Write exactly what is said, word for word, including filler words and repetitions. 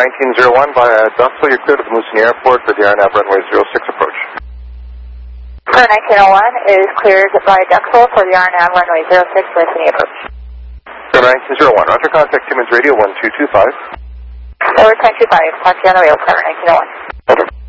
nineteen oh one via Duxville, you're clear to the Moosonee Airport for the R N A V runway zero six approach. Clear nineteen oh one is cleared by Duxville for the R N A V runway zero six Moosonee approach. Clear nineteen oh one, roger, contact Timmins Radio one two two five. Over ten two five, talk to you on the rail, clear nineteen oh one. Over.